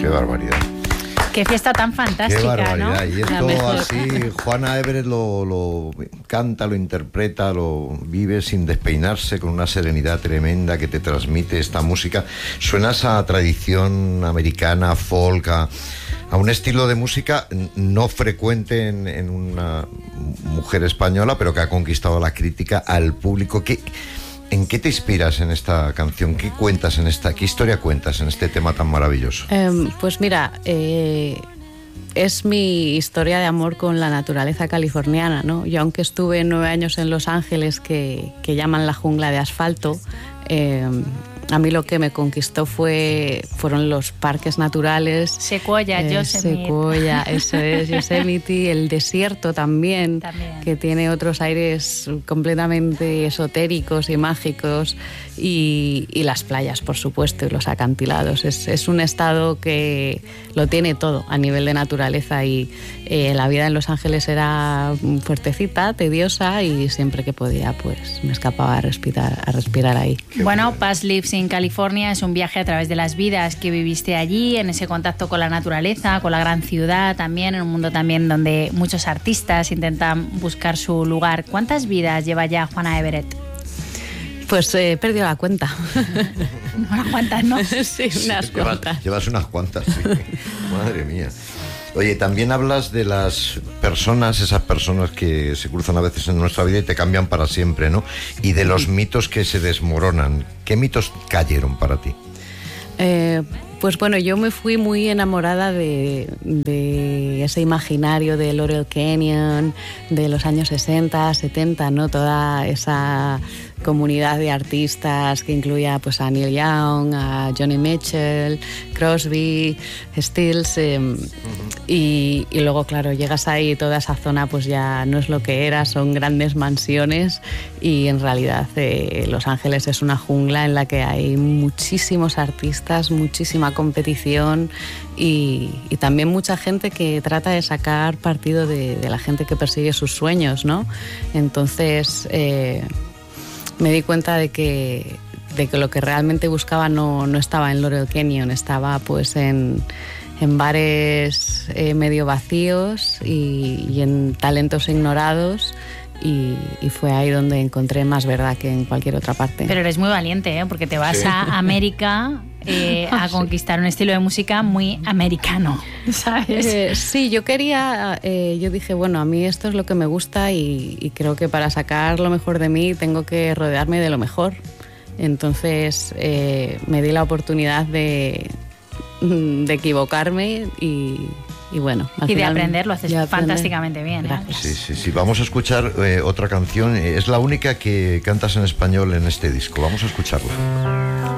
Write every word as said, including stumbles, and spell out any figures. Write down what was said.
Qué barbaridad. Qué fiesta tan fantástica, Qué barbaridad, ¿no? y esto así, Juana Everett lo, lo canta, lo interpreta, lo vive sin despeinarse, con una serenidad tremenda que te transmite esta música. Suenas a tradición americana, folk, a, a un estilo de música no frecuente en, en una mujer española, pero que ha conquistado la crítica, al público. ¿Qué, ¿En qué te inspiras en esta canción? ¿Qué cuentas en esta, qué historia cuentas en este tema tan maravilloso? Eh, pues mira, eh, es mi historia de amor con la naturaleza californiana, ¿no? Yo, aunque estuve nueve años en Los Ángeles, que, que llaman la jungla de asfalto, eh, a mí lo que me conquistó fue fueron los parques naturales. Sequoia, eh, Yosemite. Sequoia, eso es, Yosemite, el desierto también, también, que tiene otros aires completamente esotéricos y mágicos, y, y las playas, por supuesto, y los acantilados. Es, es un estado que lo tiene todo a nivel de naturaleza, y eh, la vida en Los Ángeles era fuertecita, tediosa, y siempre que podía pues me escapaba a respirar, a respirar ahí. Bueno, Past Lives in California es un viaje a través de las vidas que viviste allí, en ese contacto con la naturaleza, con la gran ciudad también, en un mundo también donde muchos artistas intentan buscar su lugar. ¿Cuántas vidas lleva ya Juana Everett? Pues he eh, perdido la cuenta. Unas cuantas, ¿no? Sí, unas Sí, cuantas. Llevas, llevas unas cuantas, sí. Madre mía. Oye, también hablas de las personas, esas personas que se cruzan a veces en nuestra vida y te cambian para siempre, ¿no? Y de los mitos que se desmoronan. ¿Qué mitos cayeron para ti? Eh, pues bueno, yo me fui muy enamorada de, de ese imaginario de Laurel Canyon, de los años sesenta, setenta, ¿no? Toda esa comunidad de artistas que incluía pues a Neil Young, a Johnny Mitchell, Crosby, Stills, eh, uh-huh. y, y luego claro, llegas ahí y toda esa zona pues ya no es lo que era, son grandes mansiones, y en realidad eh, Los Ángeles es una jungla en la que hay muchísimos artistas, muchísima competición, y, y también mucha gente que trata de sacar partido de, de la gente que persigue sus sueños, ¿no? Entonces eh, me di cuenta de que, de que lo que realmente buscaba no, no estaba en Laurel Canyon, estaba pues en, en bares eh, medio vacíos y, y en talentos ignorados, y, y fue ahí donde encontré más verdad que en cualquier otra parte. Pero eres muy valiente, ¿eh? Porque te vas sí. a América eh, a conquistar un estilo de música muy americano, ¿sabes? Eh, sí, yo quería, eh, yo dije, bueno, a mí esto es lo que me gusta, y, y creo que para sacar lo mejor de mí tengo que rodearme de lo mejor. Entonces eh, me di la oportunidad de, de equivocarme y... Y bueno, y de final, aprender, lo haces fantásticamente bien. ¿eh? Sí, sí, sí. Vamos a escuchar eh, otra canción. Es la única que cantas en español en este disco. Vamos a escucharla.